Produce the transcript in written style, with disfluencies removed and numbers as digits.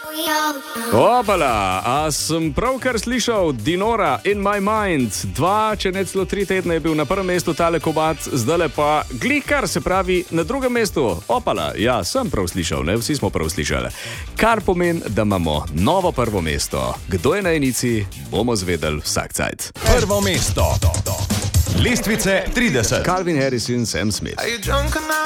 Opala, a sem pravkar slišal Dinora in My Mind. 2, če ne celo 3 tedne je bil na prvem mestu tale komad, zdaj pa glikar, se pravi na drugem mestu. Opala, ja, sem prav slišal, ne? Vsi smo prav slišali. Kar pomeni, da imamo novo prvo mesto. Kdo je na enici, bomo zvedeli vsak cajt. Prvo mesto. Lestvice 30. Calvin Harris in Sam Smith.